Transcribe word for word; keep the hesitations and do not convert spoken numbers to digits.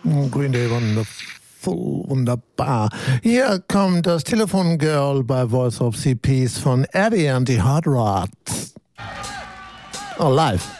Green Day, wundervoll, wunderbar. Hier kommt das Telefon-Girl bei Voice of C Ps von Eddie and the Hot Rods. Oh, live.